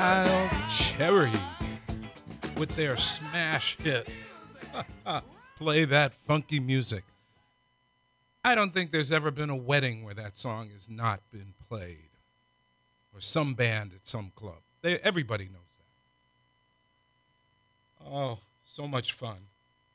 Wild Cherry with their smash hit, Play That Funky Music. I don't think there's ever been a wedding where that song has not been played, or some band at some club. Everybody knows that. Oh, so much fun.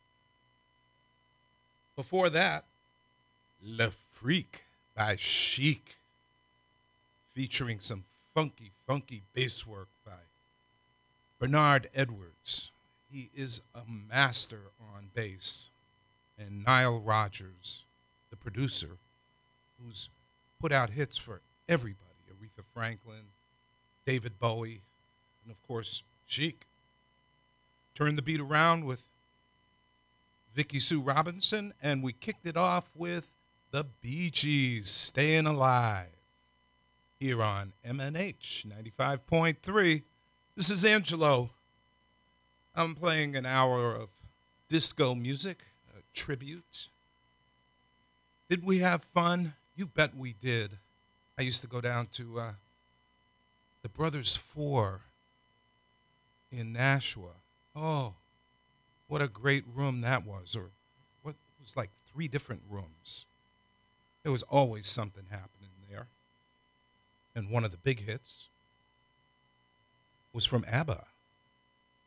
Before that, Le Freak by Chic, featuring some funky bass work by Bernard Edwards. He is a master on bass. And Nile Rodgers, the producer, who's put out hits for everybody. Aretha Franklin, David Bowie, and of course, Chic. Turned the beat around with Vicki Sue Robinson, and we kicked it off with the Bee Gees, Staying Alive, here on MNH 95.3. This is Angelo. I'm playing an hour of disco music, a tribute. Did we have fun? You bet we did. I used to go down to the Brothers Four in Nashua. Oh, what a great room that was. Or what it was like 3 different rooms. There was always something happening there. And one of the big hits was from ABBA.